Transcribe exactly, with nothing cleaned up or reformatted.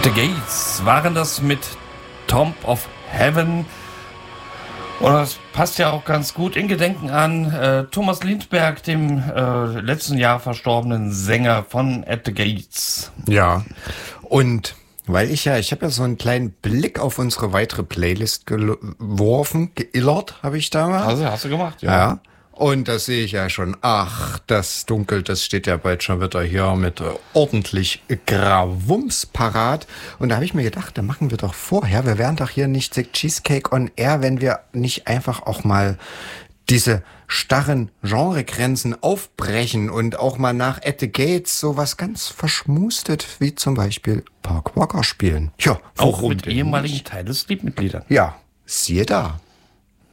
The Gates waren das mit Tomb of Heaven. Und das passt ja auch ganz gut in Gedenken an äh, Thomas Lindberg, dem äh, letzten Jahr verstorbenen Sänger von At the Gates. Ja, und weil ich ja, ich habe ja so einen kleinen Blick auf unsere weitere Playlist geworfen, geillert habe ich da mal. Also hast du gemacht, ja. Ja. Und das sehe ich ja schon. Ach, das Dunkel, das steht ja bald schon wieder hier mit äh, ordentlich Gravums parat. Und da habe ich mir gedacht, da machen wir doch vorher, wir wären doch hier nicht The Cheesecake on Air, wenn wir nicht einfach auch mal diese starren Genregrenzen aufbrechen und auch mal nach At the Gates sowas ganz verschmustet, wie zum Beispiel Park Walker spielen. Ja, auch mit ehemaligen Teil des Sleep-Mitgliedern. Ja, siehe da.